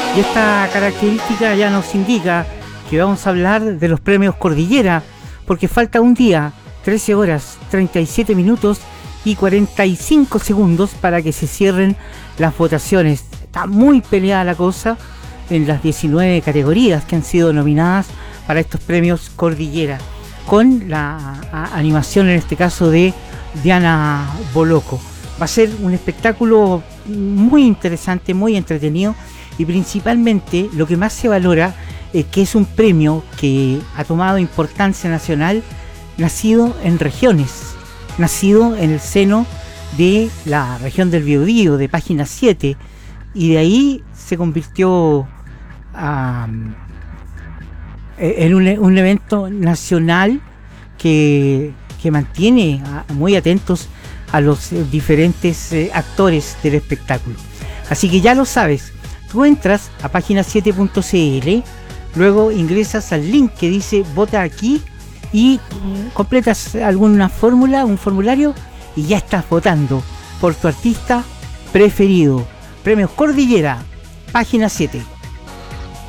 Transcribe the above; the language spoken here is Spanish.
Y esta característica ya nos indica que vamos a hablar de los premios Cordillera, porque falta un día, 13 horas, 37 minutos y 45 segundos para que se cierren las votaciones. Está muy peleada la cosa en las 19 categorías que han sido nominadas para estos premios Cordillera, con la animación en este caso de Diana Boloco. Va a ser un espectáculo muy interesante, muy entretenido, y principalmente lo que más se valora es que es un premio que ha tomado importancia nacional, nacido en regiones, nacido en el seno de la región del Biobío, de Página 7, y de ahí se convirtió en un evento nacional que mantiene muy atentos a los diferentes actores del espectáculo. Así que ya lo sabes, tú entras a página7.cl, luego ingresas al link que dice vota aquí y completas alguna fórmula, un formulario, y ya estás votando por tu artista preferido. Premios Cordillera, página 7.